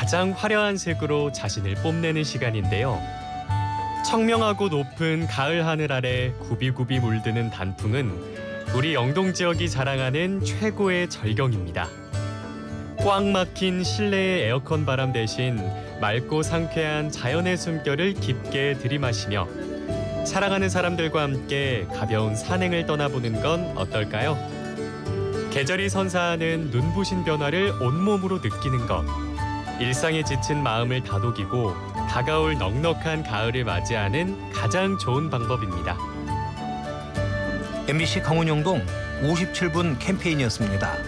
가장 화려한 색으로 자신을 뽐내는 시간인데요. 청명하고 높은 가을 하늘 아래 굽이굽이 물드는 단풍은 우리 영동 지역이 자랑하는 최고의 절경입니다. 꽉 막힌 실내의 에어컨 바람 대신 맑고 상쾌한 자연의 숨결을 깊게 들이마시며 사랑하는 사람들과 함께 가벼운 산행을 떠나보는 건 어떨까요? 계절이 선사하는 눈부신 변화를 온몸으로 느끼는 것. 일상에 지친 마음을 다독이고 다가올 넉넉한 가을을 맞이하는 가장 좋은 방법입니다. MBC 강원영동 57분 캠페인이었습니다.